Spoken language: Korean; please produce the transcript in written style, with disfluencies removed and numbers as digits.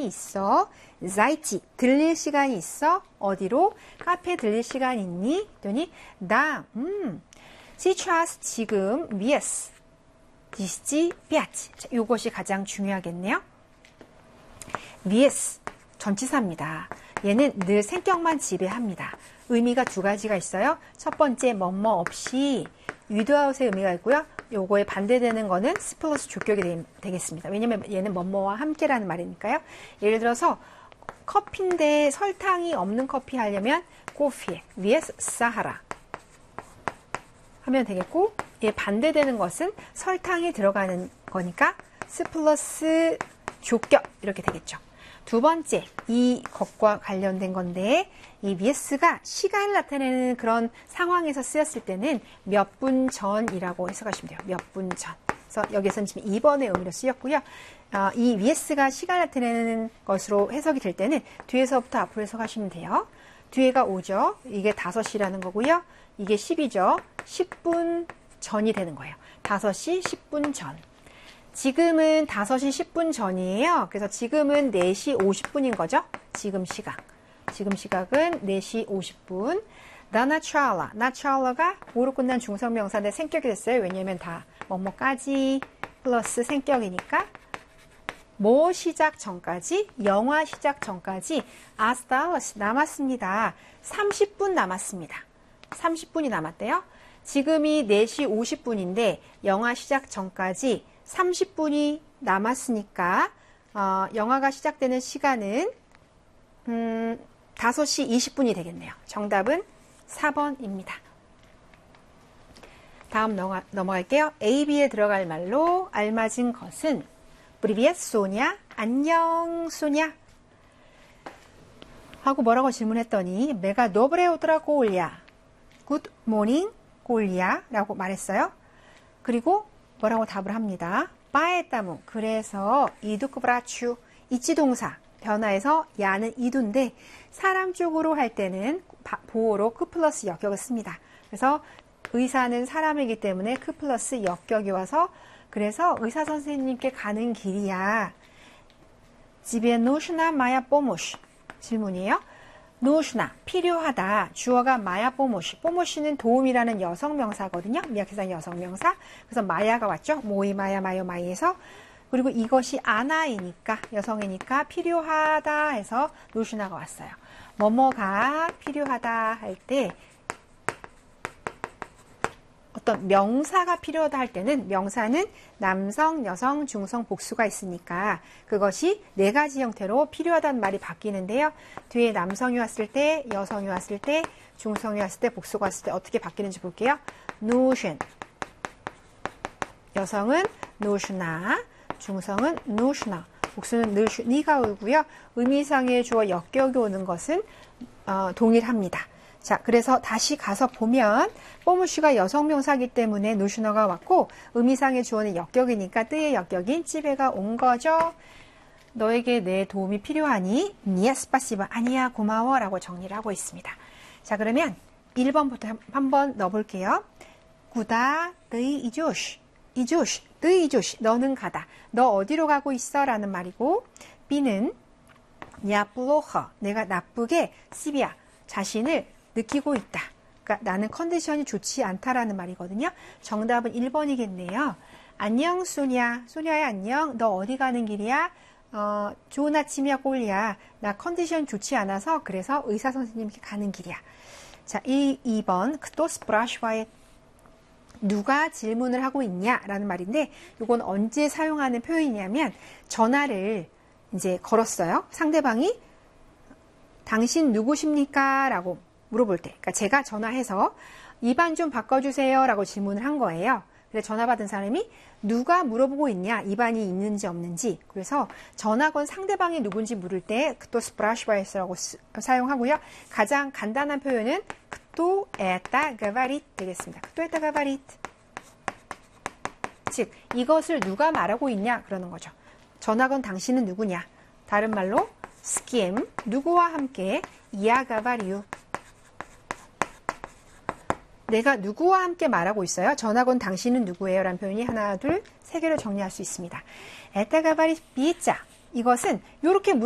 있어. Zeit, 들릴 시간이 있어. 어디로? 카페에 들릴 시간이 있니? 했더니 나, сейчас, 지금, есть, 5. 이것이 가장 중요하겠네요. есть, 전치사입니다. 얘는 늘 생격만 지배합니다. 의미가 두 가지가 있어요. 첫 번째, 뭐뭐 없이, without의 의미가 있고요. 요거에 반대되는 거는 스 플러스 조격이 되겠습니다. 왜냐면 얘는 뭐뭐와 함께라는 말이니까요. 예를 들어서 커피인데 설탕이 없는 커피 하려면 코피에 위에서 사하라 하면 되겠고, 얘 반대되는 것은 설탕이 들어가는 거니까 스 플러스 조격 이렇게 되겠죠. 두 번째, 이 것과 관련된 건데 이 vs가 시간을 나타내는 그런 상황에서 쓰였을 때는 몇 분 전이라고 해석하시면 돼요. 몇 분 전. 그래서 여기서는 지금 2번의 의미로 쓰였고요. 이 vs가 시간을 나타내는 것으로 해석이 될 때는 뒤에서부터 앞으로 해석하시면 돼요. 뒤에가 5죠. 이게 5시라는 거고요. 이게 10이죠. 10분 전이 되는 거예요. 5시 10분 전. 지금은 5시 10분 전이에요. 그래서 지금은 4시 50분인 거죠. 지금 시각. 지금 시각은 4시 50분. 나차라가 오로 끝난 중성명사인데 생격이 됐어요. 왜냐면 다 뭐뭐까지 플러스 생격이니까. 뭐 시작 전까지, 영화 시작 전까지 아스타우스 남았습니다. 30분 남았습니다. 30분이 남았대요. 지금이 4시 50분인데 영화 시작 전까지 30분이 남았으니까 영화가 시작되는 시간은 5시 20분이 되겠네요. 정답은 4번입니다. 다음 넘어갈게요. A, B에 들어갈 말로 알맞은 것은 Привет, 소냐. 안녕, 소냐. 하고 뭐라고 질문했더니 내가 доброе утро, 콜야. Good morning, 콜야. 라고 말했어요. 그리고 뭐라고 답을 합니다. Поэтому, 그래서 이두 그 브라추, 이치동사 변화해서 야는 이두인데 사람 쪽으로 할 때는 보호로 그 플러스 역격을 씁니다. 그래서 의사는 사람이기 때문에 그 플러스 역격이 와서 그래서 의사 선생님께 가는 길이야. 집에 нужна моя помощь. 질문이에요. нужна, 필요하다. 주어가 моя помощь. помощ는 도움이라는 여성명사거든요. 미약해상 여성명사. 그래서 마야가 왔죠. 모이, 마야, 마요, 마이에서. 그리고 이것이 아나이니까, 여성이니까 필요하다 해서 нуж나가 왔어요. 뭐뭐가 필요하다 할 때 어떤 명사가 필요하다 할 때는 명사는 남성, 여성, 중성, 복수가 있으니까 그것이 네 가지 형태로 필요하다는 말이 바뀌는데요. 뒤에 남성이 왔을 때, 여성이 왔을 때, 중성이 왔을 때, 복수가 왔을 때 어떻게 바뀌는지 볼게요. нужен. 여성은 нужна, 중성은 нужна, 복수는 нуж니가 오고요. 의미상의 주어 역격이 오는 것은 동일합니다. 자, 그래서 다시 가서 보면 뽀무쉬가 여성명사이기 때문에 누슈너가 왔고 의미상의 주어는 역격이니까 뜨의 역격인 찌베가 온 거죠. 너에게 내 도움이 필요하니? 니에 스파시바 아니야 고마워 라고 정리를 하고 있습니다. 자, 그러면 1번부터 한번 넣어볼게요. 구다 너희 이조시 너희 이조시 너는 가다. 너 어디로 가고 있어? 라는 말이고 B는 야 플로허 내가 나쁘게 시비야 자신을 느끼고 있다. 그러니까 나는 컨디션이 좋지 않다라는 말이거든요. 정답은 1번이겠네요. 안녕 소냐. 소냐야 안녕. 너 어디 가는 길이야? 좋은 아침이야 꼴이야. 나 컨디션 좋지 않아서 그래서 의사 선생님께 가는 길이야. 자, 2번 크토 스프라시와의 누가 질문을 하고 있냐라는 말인데 이건 언제 사용하는 표현이냐면 전화를 이제 걸었어요. 상대방이 당신 누구십니까? 라고 물어볼 때, 그러니까 제가 전화해서 입안 좀 바꿔주세요 라고 질문을 한 거예요. 그래서 전화 받은 사람이 누가 물어보고 있냐, 입안이 있는지 없는지. 그래서 전화 건 상대방이 누군지 물을 때 그또 스프라시바이스라고 사용하고요. 가장 간단한 표현은 그또 에따 가바릿 되겠습니다. 그또 에따 가바릿. 즉 이것을 누가 말하고 있냐 그러는 거죠. 전화 건 당신은 누구냐. 다른 말로 스키엠 누구와 함께 이아가바리유. 내가 누구와 함께 말하고 있어요? 전화 건 당신은 누구예요? 라는 표현이 하나, 둘, 세 개를 정리할 수 있습니다. 에타가바리 비자. 이것은 이렇게